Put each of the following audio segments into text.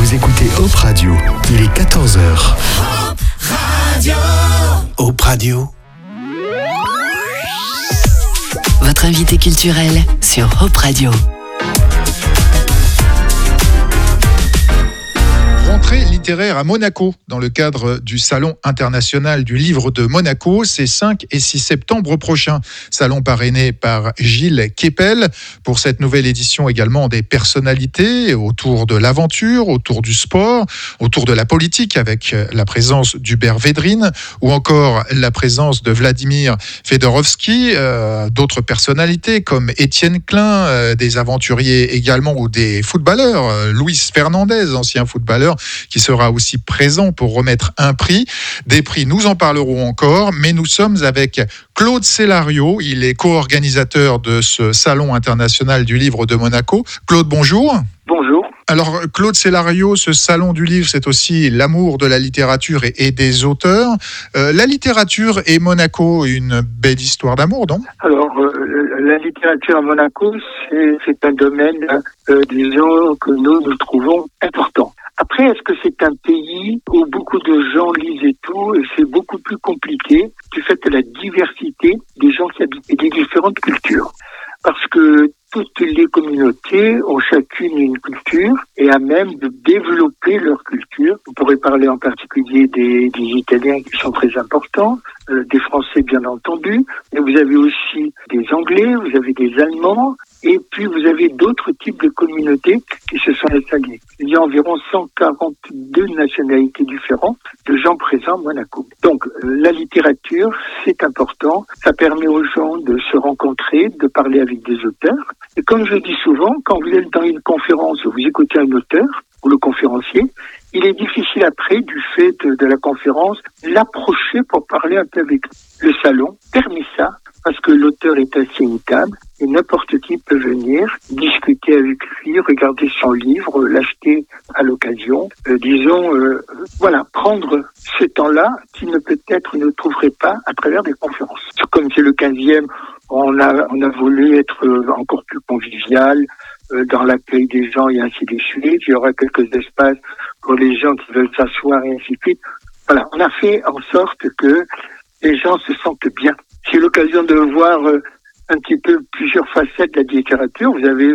Vous écoutez Hop Radio, il est 14h. Hop Radio. Hop Radio. Votre invité culturel sur Hop Radio. Rentrée littéraire à Monaco dans le cadre du Salon international du livre de Monaco. C'est 5 et 6 septembre prochains. Salon parrainé par Gilles Kepel. Pour cette nouvelle édition également, des personnalités autour de l'aventure, autour du sport, autour de la politique avec la présence d'Hubert Védrine ou encore la présence de Vladimir Fedorovski. D'autres personnalités comme Étienne Klein, des aventuriers également ou des footballeurs. Luis Fernandez, ancien footballeur, qui sera aussi présent pour remettre un prix. Des prix, nous en parlerons encore, mais nous sommes avec Claude Cellario. Il est co-organisateur de ce Salon international du livre de Monaco. Claude, bonjour. Bonjour. Alors, Claude Cellario, ce salon du livre, c'est aussi l'amour de la littérature et des auteurs. La littérature et Monaco, une belle histoire d'amour, non ? Alors, la littérature à Monaco, c'est un domaine, disons, que nous trouvons important. Après, est-ce que c'est un pays où beaucoup de gens lisent et tout, et c'est beaucoup plus compliqué du fait de la diversité des gens qui habitent et des différentes cultures. Parce que toutes les communautés ont chacune une culture et à même de développer leur culture. On pourrait parler en particulier des Italiens qui sont très importants, des Français bien entendu, mais vous avez aussi des Anglais, vous avez des Allemands, et puis vous avez d'autres types de communautés qui se sont installées. Il y a environ 142 nationalités différentes de gens présents à Monaco. Donc la littérature, c'est important, ça permet aux gens de se rencontrer, de parler avec des auteurs. Et comme je dis souvent, quand vous êtes dans une conférence, vous écoutez un auteur ou le conférencier, il est difficile après, du fait de la conférence, l'approcher pour parler un peu avec lui. Le salon permet ça, parce que l'auteur est assis à une table et n'importe qui peut venir discuter avec lui, regarder son livre, l'acheter à l'occasion. Voilà, prendre ce temps-là qu'il ne peut-être ne trouverait pas à travers des conférences. Comme c'est le 15e, on a voulu être encore plus convivial dans l'accueil des gens et ainsi de suite. Il y aura quelques espaces pour les gens qui veulent s'asseoir et ainsi de suite. Voilà, on a fait en sorte que les gens se sentent bien. C'est l'occasion de voir un petit peu plusieurs facettes de la littérature. Vous avez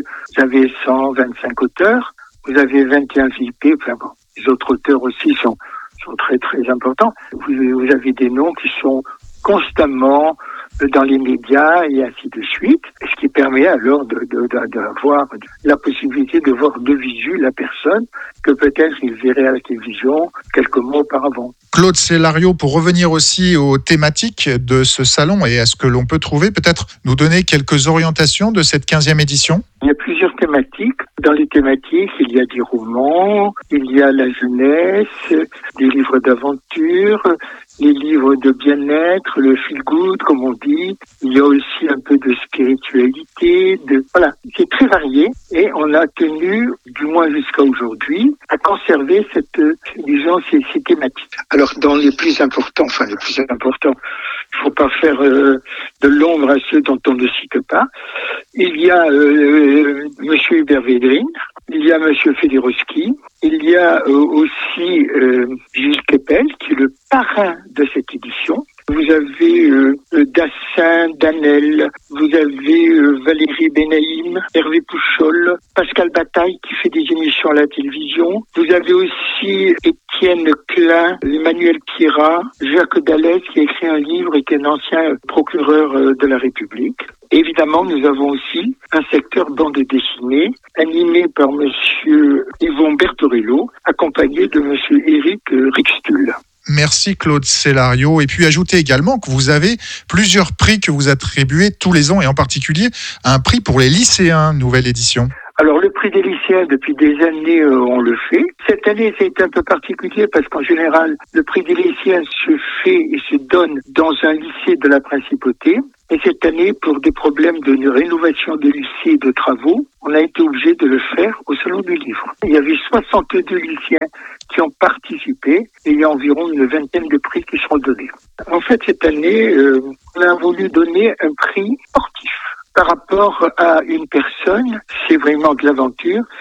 125 auteurs, vous avez 21 VIP, enfin bon, les autres auteurs aussi sont très très importants. Vous avez des noms qui sont constamment dans les médias et ainsi de suite, ce qui permet alors d'avoir la possibilité de voir de visu la personne que peut-être il verrait à la télévision quelques mois auparavant. Claude Cellario, pour revenir aussi aux thématiques de ce salon et à ce que l'on peut trouver, peut-être nous donner quelques orientations de cette 15e édition ? Il y a plusieurs thématiques. Dans les thématiques, il y a des romans, il y a la jeunesse, des livres d'aventure, les livres de bien-être, le feel-good, comme on dit. Il y a aussi un peu de spiritualité. Voilà, c'est très varié et on a tenu, du moins jusqu'à aujourd'hui, à conserver ces thématiques. Alors, dans les plus importants, il faut pas faire de l'ombre à ceux dont on ne cite pas. Il y a Monsieur Hubert Védrine, il y a Monsieur Fedorovski, il y a aussi Gilles Kepel, qui est le parrain de cette édition. Vous avez Dassin, Danel, vous avez Valérie Benaïm, Hervé Pouchol, Pascal Bataille qui fait des émissions à la télévision. Vous avez aussi Étienne Klein, Emmanuel Pierrat, Jacques Dallès qui a écrit un livre et qui est un ancien procureur de la République. Et évidemment, nous avons aussi un secteur bande dessinée animé par Monsieur Yvon Bertorello, accompagné de Monsieur Éric Rixtul. Merci Claude Cellario. Et puis ajoutez également que vous avez plusieurs prix que vous attribuez tous les ans et en particulier un prix pour les lycéens, nouvelle édition. Alors le prix des lycéens, depuis des années, on le fait. Cette année, c'est un peu particulier parce qu'en général, le prix des lycéens se fait et se donne dans un lycée de la Principauté. Et cette année, pour des problèmes de rénovation de lycées et de travaux, on a été obligé de le faire au Salon du Livre. Il y avait 62 lycéens qui ont participé et il y a environ une vingtaine de prix qui seront donnés. En fait, cette année, on a voulu donner un prix sportif par rapport à une personne, c'est vraiment de l'aventure,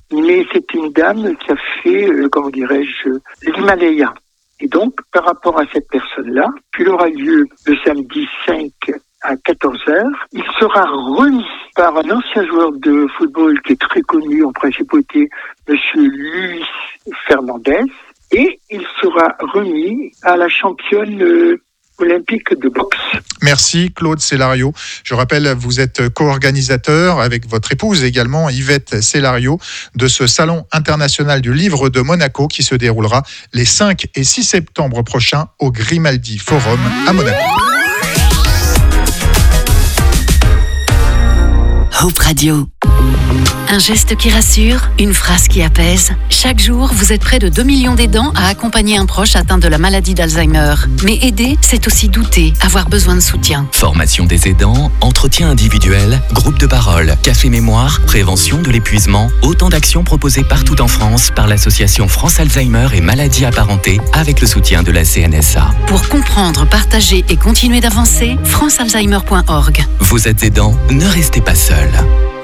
mais c'est une dame qui a fait, l'Himalaya. Et donc, par rapport à cette personne-là, puis aura lieu le samedi 5 à 14h, il sera remis par un ancien joueur de football qui est très connu en principauté, Monsieur Luis Fernandez, et il sera remis à la championne olympique de boxe. Merci Claude Célario. Je rappelle, vous êtes co-organisateur avec votre épouse également, Yvette Célario, de ce Salon international du livre de Monaco qui se déroulera les 5 et 6 septembre prochains au Grimaldi Forum à Monaco. Hope Radio. Un geste qui rassure, une phrase qui apaise. Chaque jour, vous êtes près de 2 millions d'aidants à accompagner un proche atteint de la maladie d'Alzheimer. Mais aider, c'est aussi douter, avoir besoin de soutien. Formation des aidants, entretien individuel, groupe de parole, café mémoire, prévention de l'épuisement, autant d'actions proposées partout en France par l'association France Alzheimer et maladies apparentées avec le soutien de la CNSA. Pour comprendre, partager et continuer d'avancer, francealzheimer.org. Vous êtes aidant, ne restez pas seul.